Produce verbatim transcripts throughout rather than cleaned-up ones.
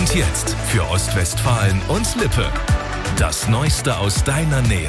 Und jetzt für Ostwestfalen und Lippe. Das Neueste aus deiner Nähe.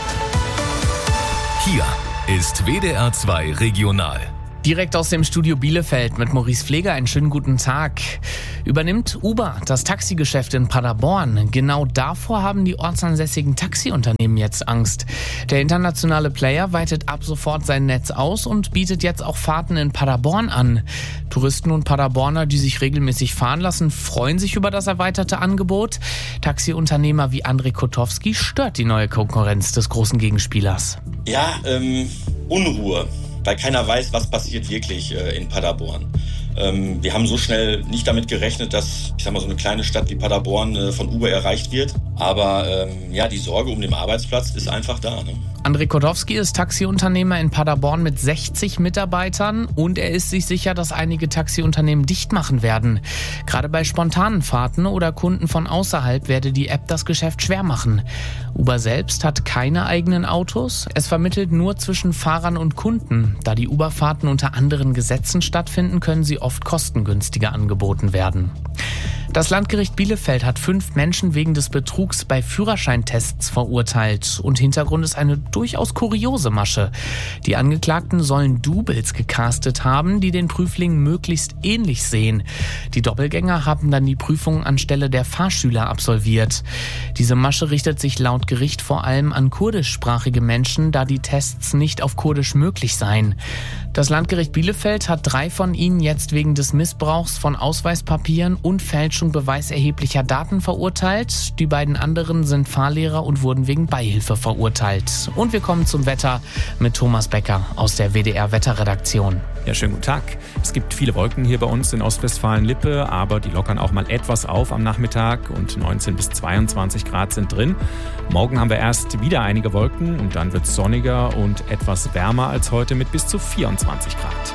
Hier ist W D R zwei Regional. Direkt aus dem Studio Bielefeld mit Maurice Pfleger. Einen schönen guten Tag. Übernimmt Uber das Taxigeschäft in Paderborn? Genau davor haben die ortsansässigen Taxiunternehmen jetzt Angst. Der internationale Player weitet ab sofort sein Netz aus und bietet jetzt auch Fahrten in Paderborn an. Touristen und Paderborner, die sich regelmäßig fahren lassen, freuen sich über das erweiterte Angebot. Taxiunternehmer wie André Kotowski stört die neue Konkurrenz des großen Gegenspielers. Ja, ähm, Unruhe. Weil keiner weiß, was passiert wirklich äh, in Paderborn. Ähm, wir haben so schnell nicht damit gerechnet, dass, ich sag mal, so eine kleine Stadt wie Paderborn äh, von Uber erreicht wird. Aber ähm, ja, die Sorge um den Arbeitsplatz ist einfach da. Ne? André Kotowski ist Taxiunternehmer in Paderborn mit sechzig Mitarbeitern und er ist sich sicher, dass einige Taxiunternehmen dicht machen werden. Gerade bei spontanen Fahrten oder Kunden von außerhalb werde die App das Geschäft schwer machen. Uber selbst hat keine eigenen Autos. Es vermittelt nur zwischen Fahrern und Kunden. Da die Uber-Fahrten unter anderen Gesetzen stattfinden, können sie oft kostengünstiger angeboten werden. Das Landgericht Bielefeld hat fünf Menschen wegen des Betrugs bei Führerscheintests verurteilt. Und Hintergrund ist eine durchaus kuriose Masche. Die Angeklagten sollen Doubles gecastet haben, die den Prüflingen möglichst ähnlich sehen. Die Doppelgänger haben dann die Prüfung anstelle der Fahrschüler absolviert. Diese Masche richtet sich laut Gericht vor allem an kurdischsprachige Menschen, da die Tests nicht auf Kurdisch möglich seien. Das Landgericht Bielefeld hat drei von ihnen jetzt wegen des Missbrauchs von Ausweispapieren und Fälschung beweiserheblicher Daten verurteilt. Die beiden anderen sind Fahrlehrer und wurden wegen Beihilfe verurteilt. Und wir kommen zum Wetter mit Thomas Becker aus der W D R-Wetterredaktion. Ja, schönen guten Tag. Es gibt viele Wolken hier bei uns in Ostwestfalen-Lippe, aber die lockern auch mal etwas auf am Nachmittag und neunzehn bis zweiundzwanzig Grad sind drin. Morgen haben wir erst wieder einige Wolken und dann wird es sonniger und etwas wärmer als heute mit bis zu vierundzwanzig Grad.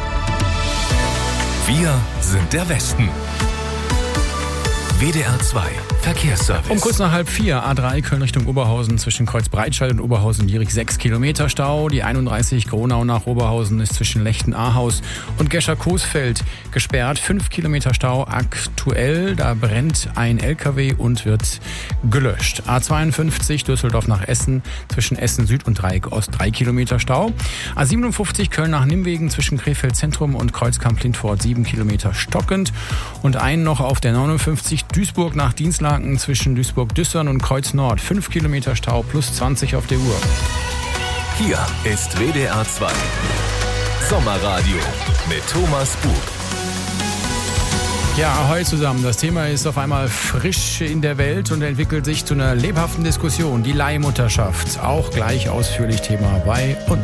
Wir sind der Westen. W D R zwei Verkehrsservice. Um kurz nach halb vier, A drei Köln Richtung Oberhausen zwischen Kreuzbreitscheid und Oberhausen-Jierig sechs Kilometer Stau. Die einunddreißig Gronau nach Oberhausen ist zwischen Lechten-Ahaus und Gescher-Coesfeld gesperrt. fünf Kilometer Stau aktuell. Da brennt ein L K W und wird gelöscht. A zweiundfünfzig Düsseldorf nach Essen zwischen Essen Süd und Dreieck Ost drei Kilometer Stau. A siebenundfünfzig Köln nach Nimwegen zwischen Krefeld Zentrum und Kreuzkamp-Lindfort sieben Kilometer stockend. Und einen noch auf der neunundfünfzig Duisburg nach Dienstlaken zwischen Duisburg-Düssern und Kreuz Nord. fünf Kilometer Stau plus zwanzig auf der Uhr. Hier ist W D R zwei Sommerradio mit Thomas Bug. Ja, ahoi zusammen. Das Thema ist auf einmal frisch in der Welt und entwickelt sich zu einer lebhaften Diskussion. Die Leihmutterschaft. Auch gleich ausführlich Thema bei uns.